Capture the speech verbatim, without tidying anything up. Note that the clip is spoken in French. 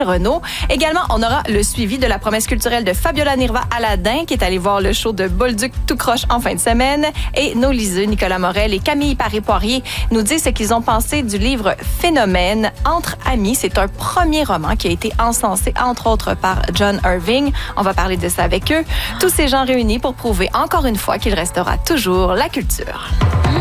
Renaud. Également, on aura le suivi de la promesse culturelle de Fabiola Nirva Aladin, qui est allée voir le show de Bolduc tout croche en fin de semaine. Et nos liseux, Nicolas Morel et Camille Paré-Poirier, nous disent ce qu'ils ont pensé du livre Phénomène entre amis. C'est un premier roman qui a été encensé, entre autres, par John Irving. On va parler de ça avec eux. Tous ces gens réunis pour prouver encore une fois qu'il restera toujours la culture.